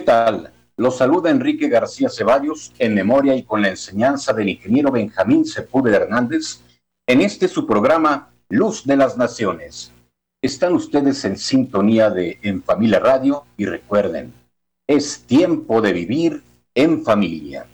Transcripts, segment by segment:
tal? Los saluda Enrique García Ceballos en memoria y con la enseñanza del ingeniero Benjamín Sepúlveda Hernández en este su programa Luz de las Naciones. Están ustedes en sintonía de En Familia Radio y recuerden, es tiempo de vivir en familia.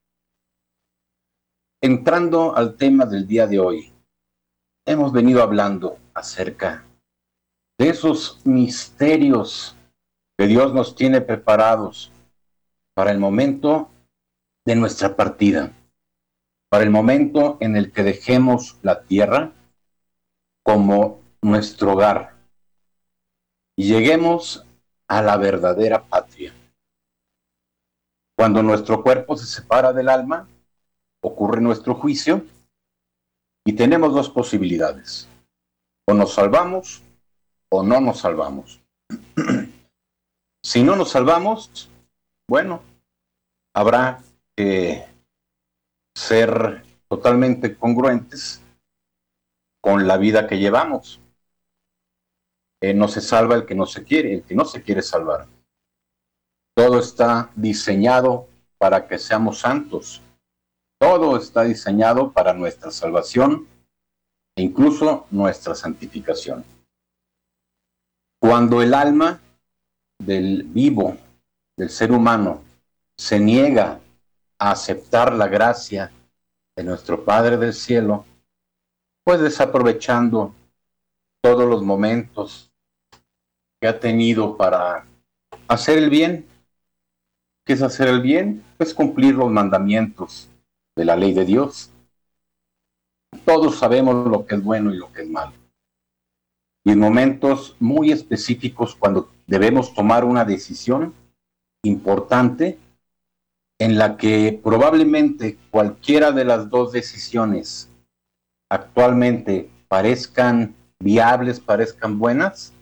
Entrando al tema del día de hoy, hemos venido hablando acerca de esos misterios que Dios nos tiene preparados para el momento de nuestra partida, para el momento en el que dejemos la tierra como nuestro hogar y lleguemos a la verdadera patria. Cuando nuestro cuerpo se separa del alma, ocurre nuestro juicio y tenemos dos posibilidades: o nos salvamos o no nos salvamos. Si no nos salvamos, bueno, habrá que ser totalmente congruentes con la vida que llevamos. No se salva el que no se quiere salvar. Todo está diseñado para que seamos santos. Todo está diseñado para nuestra salvación e incluso nuestra santificación. Cuando el alma del vivo, del ser humano, se niega a aceptar la gracia de nuestro Padre del Cielo, pues desaprovechando todos los momentos que ha tenido para hacer el bien. ¿Qué es hacer el bien? Pues cumplir los mandamientos de la ley de Dios. Todos sabemos lo que es bueno y lo que es malo. Y en momentos muy específicos, cuando debemos tomar una decisión importante, en la que probablemente cualquiera de las dos decisiones actualmente parezcan viables, parezcan buenas,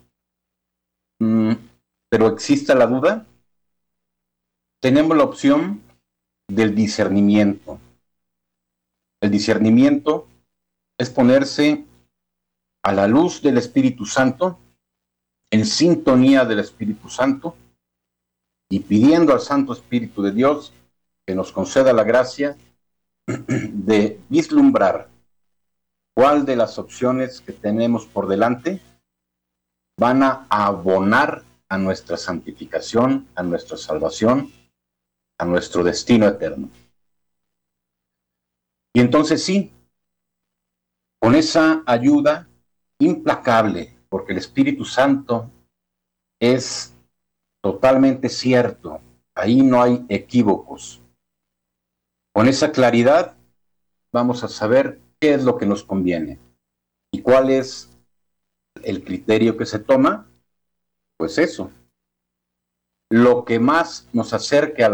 pero exista la duda, tenemos la opción del discernimiento. El discernimiento es ponerse a la luz del Espíritu Santo, en sintonía del Espíritu Santo, y pidiendo al Santo Espíritu de Dios que nos conceda la gracia de vislumbrar cuál de las opciones que tenemos por delante van a abonar a nuestra santificación, a nuestra salvación, a nuestro destino eterno. Y entonces sí, con esa ayuda implacable, porque el Espíritu Santo es totalmente cierto, ahí no hay equívocos. Con esa claridad vamos a saber qué es lo que nos conviene y cuál es el criterio que se toma. Pues eso, lo que más nos acerque a la